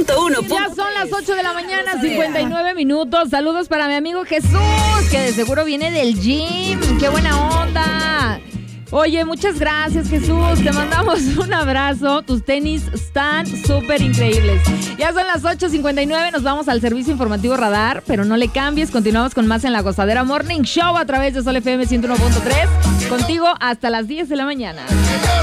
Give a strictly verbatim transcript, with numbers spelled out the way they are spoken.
punto uno. Ya son las ocho de la mañana, cincuenta y nueve minutos. Saludos para mi amigo Jesús, que de seguro viene del gym. ¡Qué buena onda! Oye, muchas gracias, Jesús. Te mandamos un abrazo. Tus tenis están súper increíbles. Ya son las ocho cincuenta y nueve. Nos vamos al servicio informativo Radar, pero no le cambies. Continuamos con más en La Gozadera Morning Show a través de Sol F M ciento uno punto tres. Contigo hasta las diez de la mañana.